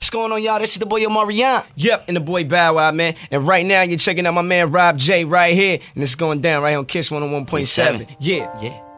What's going on, y'all? This is the boy Omarion. Yep, and the boy Bow Wow, man. And right now, you're checking out my man Rob J right here. And it's going down right here on Kiss 101.7. Yeah.